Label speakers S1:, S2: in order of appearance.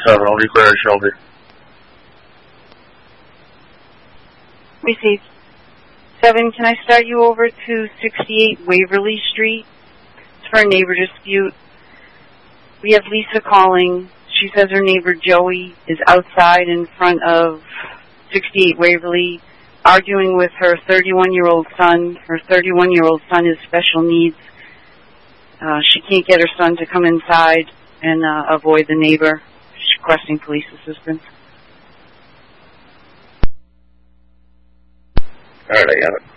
S1: 7, I'll require shelter.
S2: Received. 7, can I start you over to 68 Waverly Street? It's for a neighbor dispute. We have Lisa calling. She says her neighbor Joey is outside in front of 68 Waverly arguing with her 31-year-old son. Her 31-year-old son has special needs. She can't get her son to come inside and avoid the neighbor. She's requesting police assistance.
S1: All right, I got it.